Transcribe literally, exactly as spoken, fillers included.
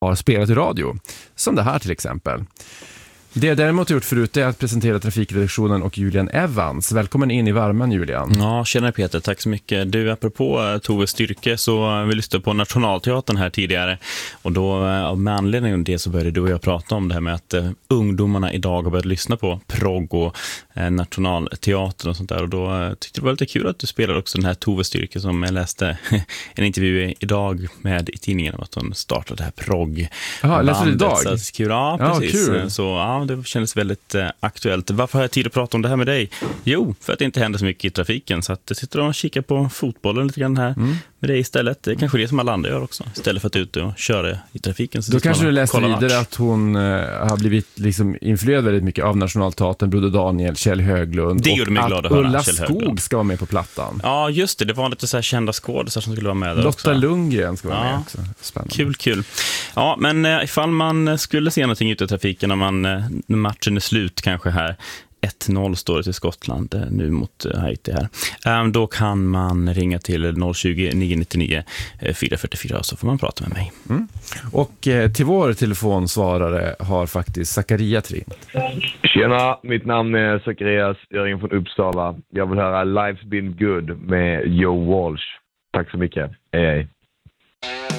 har spelat i radio, som det här till exempel. Det jag däremot gjort förut är att presentera trafikredaktionen och Julian Evans. Välkommen in i värmen, Julian. Ja, tjena Peter, tack så mycket. Du, apropå Tove Styrke, så vi lyssnade på Nationalteatern här tidigare. Och då, med anledning av det, så började du och jag prata om det här med att uh, ungdomarna idag har börjat lyssna på progg och uh, Nationalteatern och sånt där. Och då uh, tyckte jag det var lite kul att du spelade också den här Tove Styrke, som jag läste en intervju idag med i tidningen om att hon startade det här progg. Jaha, läste du idag? Så kul, ja, precis. Ja, så ja, det kändes väldigt eh, aktuellt. Varför har jag tid att prata om det här med dig? Jo, för att det inte händer så mycket i trafiken. Så att jag sitter och kikar på fotbollen lite grann här mm. med dig istället. Det är kanske det som alla andra gör också. Istället för att ut och köra i trafiken. Så då kanske du läser vidare match. Att hon eh, har blivit liksom influerad väldigt mycket av Nationalteatern, Broder Daniel, Kjell Höglund. Det gjorde mig glad att höra. Ulla Skog ska vara med på plattan. Ja, just det. Det var lite så här kända skådespelare som skulle vara med där Lotta också. Lundgren ska vara ja. med också. Spännande. Kul, kul. Ja, men eh, ifall man skulle se någonting ute i trafiken när, man, eh, när matchen är slut kanske här, ett noll står det till Skottland eh, nu mot eh, Haiti här. Um, då kan man ringa till noll tjugo, nio nittionio, fyra fyrtiofyra, så får man prata med mig. Mm. Och eh, till vår telefonsvarare har faktiskt Zacharias ringt. Tjena, mitt namn är Zacharias, jag ringer från Uppsala. Jag vill höra Life's Been Good med Joe Walsh. Tack så mycket. Hej hej.